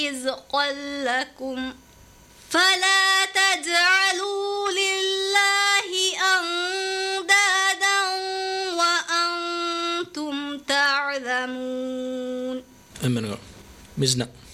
رزقا لكم فلا تجعلوا لله أندادا وأنتم تعلمون. مزنا